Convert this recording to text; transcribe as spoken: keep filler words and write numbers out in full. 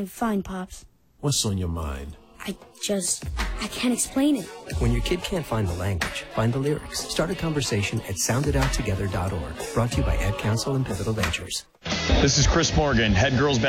I'm fine, Pops. What's on your mind? I just... I can't explain it. When your kid can't find the language, find the lyrics. Start a conversation at sound it out together dot org. Brought to you by Ad Council and Pivotal Ventures. This is Chris Morgan, head girls basketball